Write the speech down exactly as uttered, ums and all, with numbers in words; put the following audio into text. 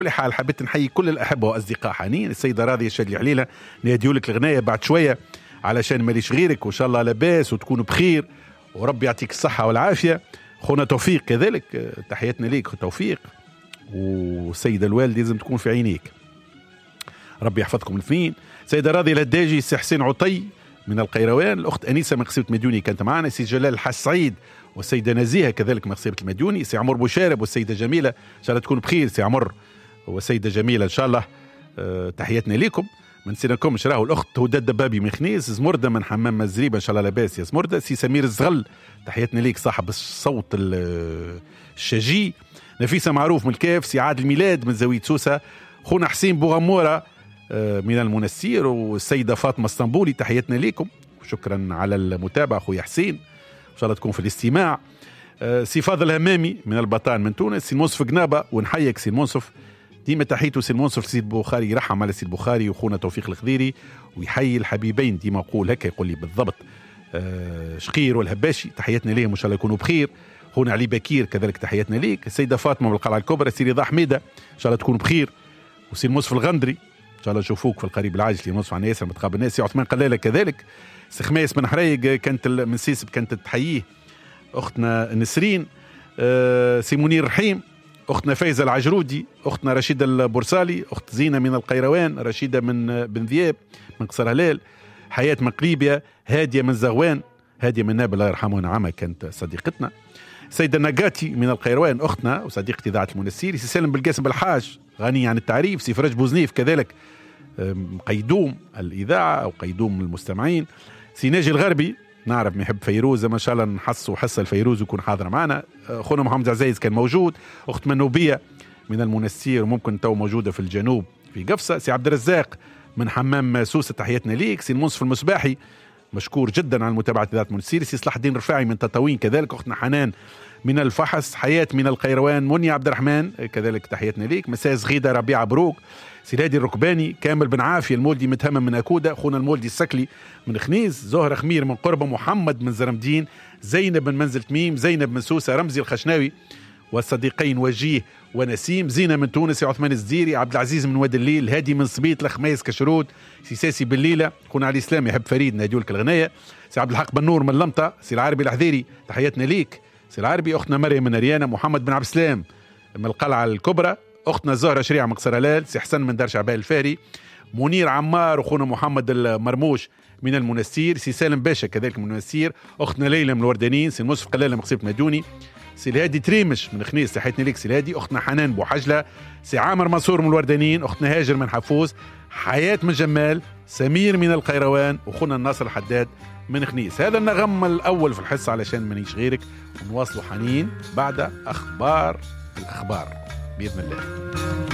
كل حال حبيت نحيي كل الأحبة وأصدقاء حنين. السيدة راضية شادي حليلة ناديولك الغناية بعد شوية علشان ماليش غيرك، وإن شاء الله لاباس وتكونوا بخير وربي يعطيك الصحة والعافية. خونا توفيق كذلك تحياتنا ليك توفيق، والسيدة الوالد لازم تكون في عينيك، ربي يحفظكم الاثنين. سيدة راضية الهداجي، سي حسين عطي من القيروان، الأخت أنيسة من قصيبة مديوني كانت معنا، سي جلال الحسعيد والسيدة نزيهة كذلك من قصيبة المديوني، سي عمر بوشارب والسيدة جميلة إن شاء الله تكون بخير، سي عمر والسيدة جميلة إن شاء الله. أه تحياتنا ليكم. ما نسيناكمش راهو الأخت هداد دبابي من خنيس، زمردة من حمام مزريبة إن شاء الله لاباس يا زمردة، سي سمير الزغل تحياتنا ليك صاحب الصوت الشجي، نفيسة معروف من الكاف، سي عادل الميلاد من زاوية سوسة، خونا حسين بوغمورة من المنسير، والسيدة فاطمة اسطنبولي تحياتنا ليكم وشكرا على المتابعة خويا حسين، إن شاء الله تكون في الاستماع. سي فاضل همامي من البطان من تونس، سي المنصف قنابة ونحيك سي المنصف، ديما تحيته سي المنصف سي البخاري، يرحم على سي البخاري وخونا توفيق الخضيري ويحيي الحبيبين، ديما اقول هكا يقول لي بالضبط أه شقير والهباشي تحياتنا ليهم وان شاء الله يكونوا بخير. خونا علي بكير كذلك تحياتنا ليك، السيده فاطمه من القلعه الكبرى، سي رضا حميده ان شاء الله تكونوا بخير، وسي المنصف الغندري ان شاء الله نشوفوك في القريب العاجل، سي المنصف عن ياسر متقابل الناس، سي عثمان قلاله كذلك، سي خميس من حرايق كانت من سيسب كانت تحييه اختنا نسرين، أه سي منير رحيم، اختنا فايزه العجرودي، اختنا رشيده البورسالي، اخت زينه من القيروان، رشيده من بن ذياب من قصر هلال، حياه من قليبيا، هاديه من زغوان، هاديه من نابل الله يرحمه ونعمه كانت صديقتنا، سيده نقاتي من القيروان اختنا وصديقه اذاعه المنسيري، سي سالم بالقاسم بالحاج غني عن التعريف، سي فرج بوزنيف كذلك قيدوم الاذاعه او قيدوم المستمعين، سي ناجي الغربي نعرف ما يحب فيروز ما شاء الله نحصوا حصه الفيروز ويكون حاضر معنا، اخونا محمد عزيز كان موجود، اخت منوبيه من المنسير وممكن تو موجوده في الجنوب في قفصه، سي عبد الرزاق من حمام سوسه تحياتنا ليك، سي المنصف المصباحي مشكور جدا على متابعه اذاعه المنسير، سي صلاح الدين رفاعي من تطاوين كذلك، اختنا حنان من الفحص، حياه من القيروان، منيا عبد الرحمن كذلك تحياتنا ليك، مساء غيده ربيعه بروك، سي هادي الركباني، كامل بن عافيه المولدي متهمم من اكوده، اخونا المولدي السكلي من خنيس، زهره خمير من قربه، محمد من زرمدين، زينب من منزل تميم، زينب من سوسه، رمزي الخشناوي والصديقين وجيه ونسيم، زينه من تونس، عثمان الزديري، عبد العزيز من واد الليل، هادي من صبيط، الخميس كشرود، سي ساسي بالليله، خونا علي الاسلام يحب فريد ناديولك الغنايه، سي عبد الحق بن نور من لمطه، سي العربي الحذيري تحياتنا ليك، سي العربي، اختنا مريم من ريانه، محمد بن عبد السلام من القلعه الكبرى، اختنا زهره شريعه من قصر هلال، سي حسن من دار شعبان الفاري، منير عمار وخونا محمد المرموش من المنسير، سي سالم باشا كذلك من المنسير، اختنا ليلى من الوردانين، سي المنصف قلاله من قصيبه مديوني، سي الهادي تريمش من خنيس تحياتنا ليك سي الهادي، اختنا حنان بوحجله، سي عامر منصور من الوردانين، اختنا هاجر من حفوز، حياه من جمال، سمير من القيروان، وخونا الناصر الحداد من خنيس. هذا النغم الاول في الحصه علشان مانيش غيرك، ونواصلوا حنين بعد اخبار الاخبار باذن الله.